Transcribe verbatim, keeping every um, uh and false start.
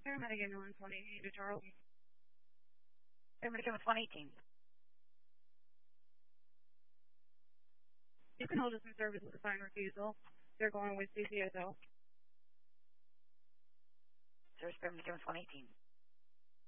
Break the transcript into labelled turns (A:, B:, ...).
A: Madigan one twenty-eight to Charlton.
B: Madigan one eighteen.
A: You can hold us in service with a fine refusal. They're going with C C S O.
B: Service Madigan one eighteen.